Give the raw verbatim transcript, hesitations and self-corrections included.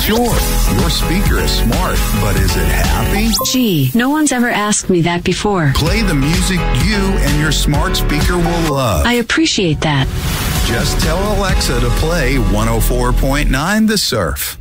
Sure, your speaker is smart, but is it happy? Gee, no one's ever asked me that before. Play the music you and your smart speaker will love. I appreciate that. Just tell Alexa to play one oh four point nine The Surf.